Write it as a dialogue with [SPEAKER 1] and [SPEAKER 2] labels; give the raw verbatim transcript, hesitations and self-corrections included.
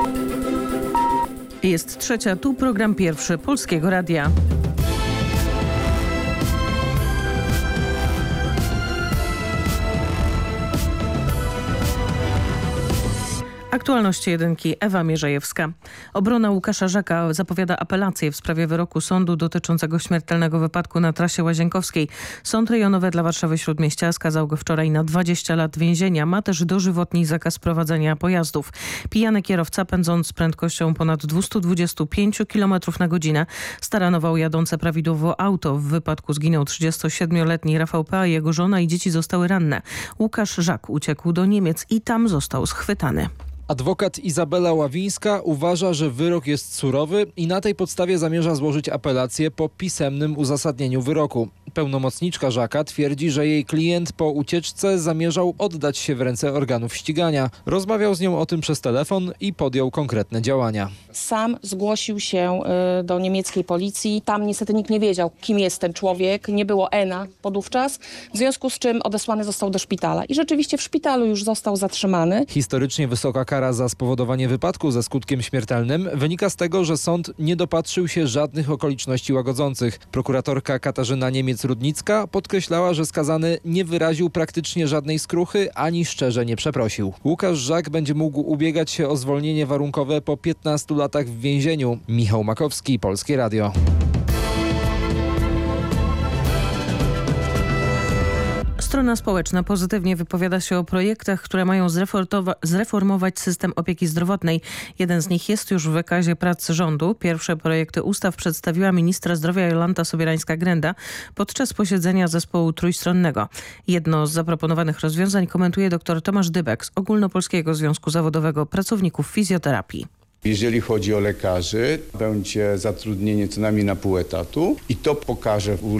[SPEAKER 1] Jest trzecia, tu program pierwszy Polskiego Radia. Aktualności jedynki, Ewa Mierzejewska. Obrona Łukasza Żaka zapowiada apelację w sprawie wyroku sądu dotyczącego śmiertelnego wypadku na trasie Łazienkowskiej. Sąd rejonowy dla Warszawy-Śródmieścia skazał go wczoraj na dwadzieścia lat więzienia. Ma też dożywotni zakaz prowadzenia pojazdów. Pijany kierowca, pędząc z prędkością ponad dwieście dwadzieścia pięć kilometrów na godzinę, staranował jadące prawidłowo auto. W wypadku zginął trzydziestosiedmioletni Rafał P., a jego żona i dzieci zostały ranne. Łukasz Żak uciekł do Niemiec i tam został schwytany.
[SPEAKER 2] Adwokat Izabela Ławińska uważa, że wyrok jest surowy i na tej podstawie zamierza złożyć apelację po pisemnym uzasadnieniu wyroku. Pełnomocniczka Żaka twierdzi, że jej klient po ucieczce zamierzał oddać się w ręce organów ścigania. Rozmawiał z nią o tym przez telefon i podjął konkretne działania.
[SPEAKER 3] Sam zgłosił się y, do niemieckiej policji. Tam niestety nikt nie wiedział, kim jest ten człowiek. Nie było E N A podówczas, w związku z czym odesłany został do szpitala. I rzeczywiście w szpitalu już został zatrzymany.
[SPEAKER 2] Historycznie wysoka kara za spowodowanie wypadku ze skutkiem śmiertelnym wynika z tego, że sąd nie dopatrzył się żadnych okoliczności łagodzących. Prokuratorka Katarzyna Niemiec-Rudnicka podkreślała, że skazany nie wyraził praktycznie żadnej skruchy ani szczerze nie przeprosił. Łukasz Żak będzie mógł ubiegać się o zwolnienie warunkowe po piętnastu latach w więzieniu. Michał Makowski, Polskie Radio.
[SPEAKER 1] Strona społeczna pozytywnie wypowiada się o projektach, które mają zreformować system opieki zdrowotnej. Jeden z nich jest już w wykazie prac rządu. Pierwsze projekty ustaw przedstawiła ministra zdrowia Jolanta Sobierańska-Grenda podczas posiedzenia zespołu trójstronnego. Jedno z zaproponowanych rozwiązań komentuje dr Tomasz Dybek z Ogólnopolskiego Związku Zawodowego Pracowników Fizjoterapii.
[SPEAKER 4] Jeżeli chodzi o lekarzy, będzie zatrudnienie co najmniej na pół etatu i to pokaże w